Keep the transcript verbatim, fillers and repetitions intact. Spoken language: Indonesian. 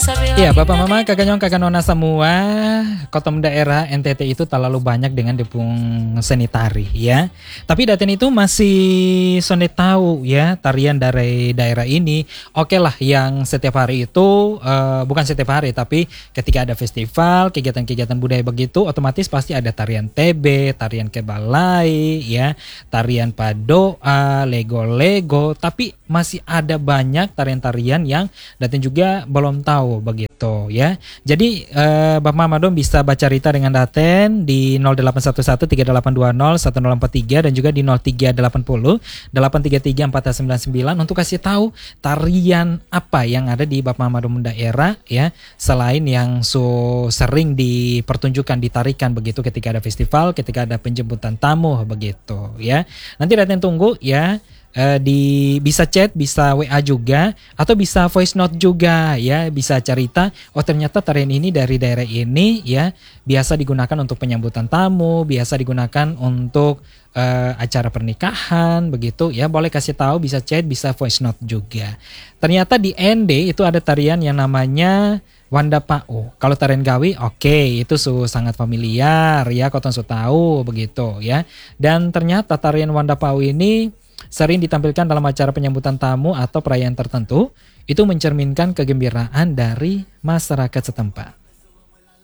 Iya, Bapak Mama, Kakak Nyong, Kakak Nona semua, Kotom daerah N T T itu terlalu banyak dengan depung seni tari ya. Tapi Daten itu masih sonde tahu ya tarian dari daerah ini. Oke lah, yang setiap hari itu uh, bukan setiap hari tapi ketika ada festival, kegiatan-kegiatan budaya begitu, otomatis pasti ada tarian T B, tarian kebalai ya, tarian padoa, lego-lego. Tapi masih ada banyak tarian-tarian yang Daten juga belum tahu begitu ya. Jadi eh, Bapak Mamadom bisa baca cerita dengan Daten di nol delapan satu satu tiga delapan dua nol satu nol empat tiga dan juga di nol tiga delapan nol delapan tiga tiga empat sembilan sembilan untuk kasih tahu tarian apa yang ada di Bapak Mamadom daerah ya, selain yang so sering dipertunjukkan ditarikan begitu ketika ada festival, ketika ada penjemputan tamu begitu ya. Nanti Daten tunggu ya. Uh, di bisa chat, bisa W A juga, atau bisa voice note juga ya, bisa cerita oh ternyata tarian ini dari daerah ini ya, biasa digunakan untuk penyambutan tamu, biasa digunakan untuk uh, acara pernikahan begitu ya, boleh kasih tahu, bisa chat, bisa voice note juga. Ternyata di N D itu ada tarian yang namanya Wanda Pau. Kalau tarian Gawi oke, okay, itu su sangat familiar ya, Koton su tahu begitu ya. Dan ternyata tarian Wanda Pau ini sering ditampilkan dalam acara penyambutan tamu atau perayaan tertentu, itu mencerminkan kegembiraan dari masyarakat setempat.